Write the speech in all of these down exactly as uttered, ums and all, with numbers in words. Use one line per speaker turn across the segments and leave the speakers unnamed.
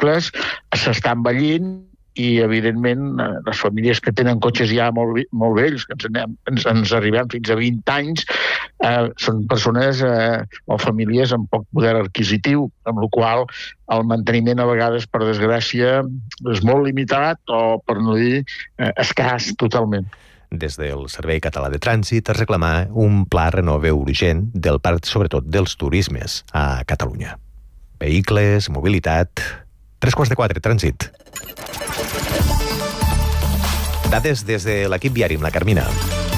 vehicles s'està envellint i, evidentment, les famílies que tenen cotxes ja molt, molt vells, que ens, anem, ens, ens arribem fins a vint anys, eh, són persones eh, o famílies amb poc poder adquisitiu, amb la qual el manteniment a vegades, per desgràcia, és molt limitat o, per no dir, eh, escàs totalment.
Des del Servei Català de Trànsit es reclama un pla renove urgent del parc, sobretot dels turismes, a Catalunya. Vehicles, mobilitat... Tres quarts de quatre, trànsit. Dades des de l'equip viari amb la Carmina.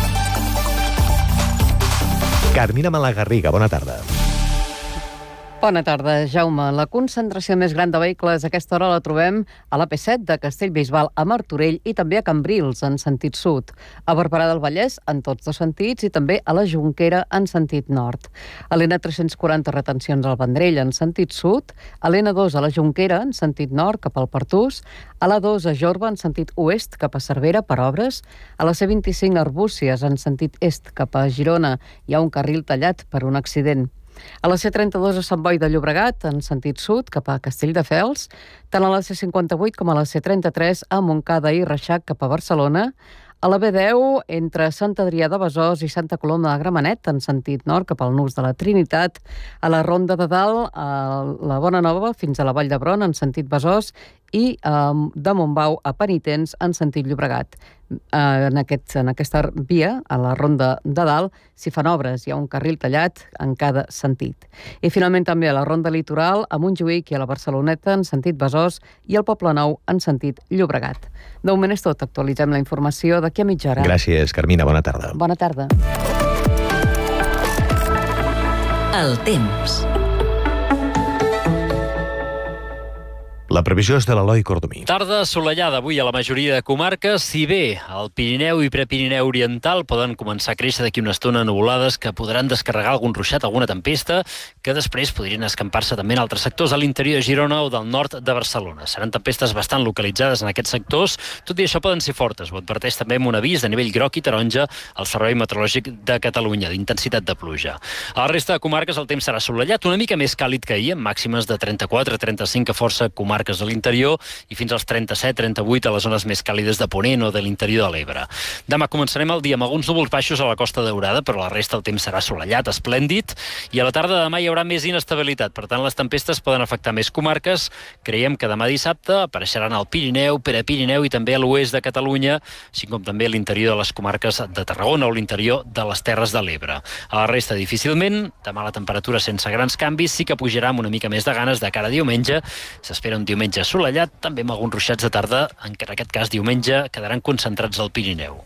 Carmina Malagarriga, bona tarda.
Bona tarda, Jaume. La concentració més gran de vehicles a aquesta hora la trobem a l'A P set de Castellbisbal a Martorell i també a Cambrils, en sentit sud, a Barberà del Vallès, en tots dos sentits, i també a la Jonquera, en sentit nord. A l'N tres-cents quaranta, retencions al Vendrell, en sentit sud, a l'N dos a la Jonquera, en sentit nord, cap al Pertús, a l'A dos a Jorba, en sentit oest, cap a Cervera, per obres, a la C vint-i-cinc a Arbúcies, en sentit est, cap a Girona, hi ha un carril tallat per un accident. A la C trenta-dos a Sant Boi de Llobregat, en sentit sud, cap a Castelldefels, tant a la C cinquanta-vuit com a la C trenta-tres a Montcada i Reixac, cap a Barcelona, a la B deu entre Sant Adrià de Besòs i Santa Coloma de Gramenet, en sentit nord, cap al nus de la Trinitat, a la Ronda de Dalt, a la Bona Nova, fins a la Vall d'Hebron, en sentit Besòs, i eh, de Montbau a Penitents, en sentit Llobregat. Eh, en, aquest, en aquesta via, a la Ronda de Dalt, s'hi fan obres, hi ha un carril tallat en cada sentit. I finalment també a la Ronda Litoral, a Montjuïc i a la Barceloneta, en sentit Besòs, i al Poblenou, en sentit Llobregat. De moment és tot. Actualitzem la informació d'aquí a mitja hora.
Gràcies, Carmina. Bona tarda.
Bona tarda.
El temps.
La previsió és de l'Eloi Cordomí.
Tarda assolellada avui a la majoria de comarques, si bé al Pirineu i Prepirineu Oriental poden començar a créixer d'aquí una estona nuvolades que podran descarregar algun ruixat, alguna tempesta, que després podrien escampar-se també en altres sectors de l'interior de Girona o del nord de Barcelona. Seran tempestes bastant localitzades en aquests sectors, tot i això poden ser fortes. Ho adverteix també amb un avís de nivell groc i taronja al Servei Meteorològic de Catalunya, d'intensitat de pluja. A la resta de comarques el temps serà assolellat, una mica més càlid que ahir, amb màximes de trenta-quatre a trenta-cinc a força comarques de l'interior i fins als trenta-set a trenta-vuit a les zones més càlides de Ponent o de l'interior de l'Ebre. Demà començarem el dia amb alguns núvols baixos a la Costa Daurada, però la resta el temps serà assolellat, esplèndid, i a la tarda de demà hi haurà més inestabilitat. Per tant, les tempestes poden afectar més comarques. Creiem que demà dissabte apareixeran al Pirineu, Prepirineu i també a l'oest de Catalunya, així com també a l'interior de les comarques de Tarragona o l'interior de les Terres de l'Ebre. A la resta, difícilment. Demà la temperatura sense grans canvis, sí que pujarà amb una mica més de ganes de cara a diumenge. S'espera un diumenge assolellat, també amb alguns ruixats de tarda, en aquest cas diumenge quedaran concentrats al Pirineu.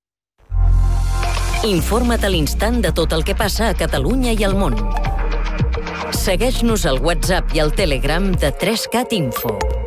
Informa't a l'instant de tot el que passa a Catalunya i al món. Segueix-nos al WhatsApp i al Telegram de tres cat Info.